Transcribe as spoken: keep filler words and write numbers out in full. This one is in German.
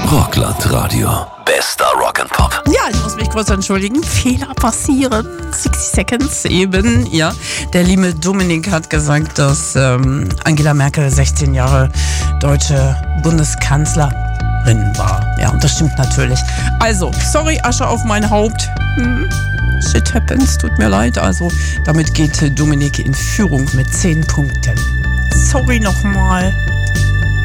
Rockland Radio. Bester Rock'n'Pop. Ja, ich muss mich kurz entschuldigen. Fehler passieren. sechzig Seconds eben, ja. Der liebe Dominik hat gesagt, dass ähm, Angela Merkel sechzehn Jahre deutsche Bundeskanzlerin war. Ja, und das stimmt natürlich. Also, sorry, Asche auf mein Haupt. Hm. Shit happens, tut mir leid. Also, damit geht Dominik in Führung mit zehn Punkten. Sorry nochmal.